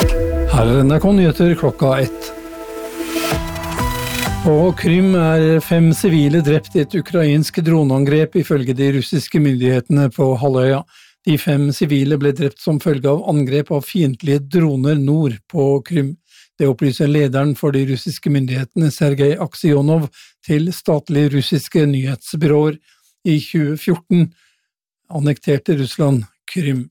Her NRK Nyheter klokka 1. På Krym 5 sivile drept i et ukrainsk droneangrep ifølge de russiske myndighetene på halvøya. De 5 sivile ble drept som følge av angrep av fiendtlige droner nord på Krym. Det opplyser lederen for de russiske myndighetene Sergej Aksionov til statlige russiske nyhetsbyråer. I 2014 annekterte Russland Krym.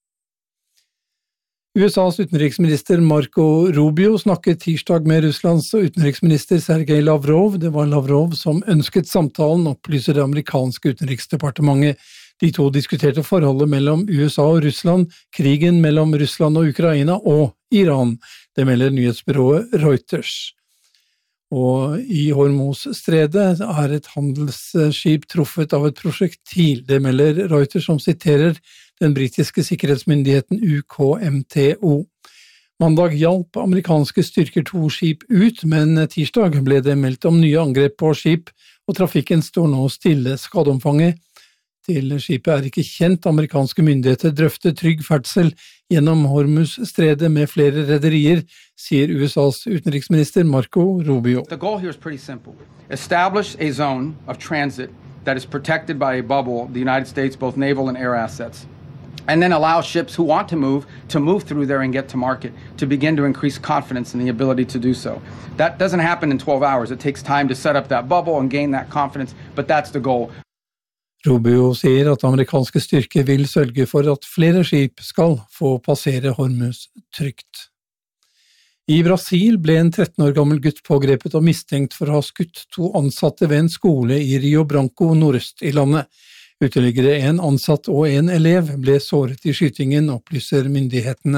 USAs utenriksminister Marco Rubio snakket tirsdag med Russlands utenriksminister Sergej Lavrov. Det var Lavrov som ønsket samtalen, opplyser det amerikanske utenriksdepartementet. De to diskuterte forholdet mellom USA og Russland, krigen mellom Russland og Ukraina og Iran. Det melder nyhetsbyrået Reuters. Og i Hormuzstredet et handelsskip truffet av et prosjektil. Det melder Reuters som siterer den britiske sikkerhetsmyndigheten UKMTO. Mandag hjalp amerikanske styrker 2 skip ut, men tirsdag ble det meldt om nye angrep på skip, og trafikken står nå stille. Skadeomfanget til skipet ikke kjent. Amerikanske myndigheter drøfter trygg ferdsel gjennom Hormuzstredet med flere rederier, sier USAs utenriksminister Marco Rubio. The goal here is pretty simple. Establish a zone of transit that is protected by a bubble, the United States, both naval and air assets. And then allow ships who want to move through there and get to market, to begin to increase confidence in the ability to do so. That doesn't happen in 12 hours. It takes time to set up that bubble and gain that confidence, but that's the goal. Rubio sier at amerikanske styrker vil sørge for at flere skip skal få passere Hormuz trygt. I Brasil ble en 13 år gammel gutt pågrepet og mistenkt for å ha skutt 2 ansatte ved en skole i Rio Branco nordøst i landet. Ytterligere 1 ansatt og 1 elev ble såret i skytingen, opplyser myndighetene.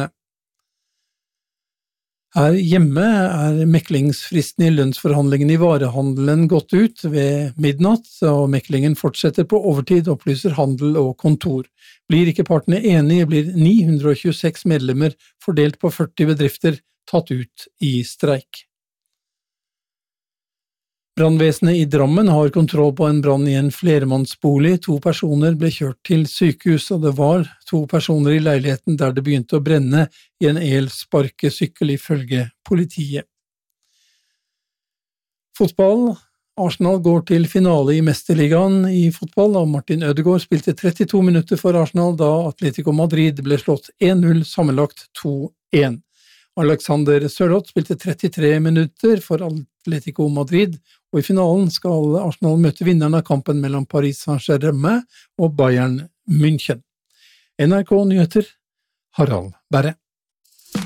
Her hjemme meklingsfristen i lønnsforhandlingene i varehandelen gått ut ved midnatt, og meklingen fortsetter på overtid, opplyser Handel og Kontor. Blir ikke partene enige, blir 926 medlemmer fordelt på 40 bedrifter tatt ut i streik. Brannvesenet i Drammen har kontroll på en brann i en flermannsbolig. 2 personer ble kjørt til sykehus, og det var 2 personer i leiligheten der det begynte å brenne i en elsparkesykkel ifølge politiet. Fotball. Arsenal går til finale i Mesterligaen i fotball, og Martin Ødegaard spilte 32 minutter for Arsenal da Atletico Madrid ble slått 1-0, sammenlagt 2-1. Alexander Sørloth spilte 33 minutter for Atletico Madrid, og i finalen skal Arsenal møte vinneren av kampen mellom Paris Saint-Germain og Bayern München. NRK Nyheter, Harald Berre.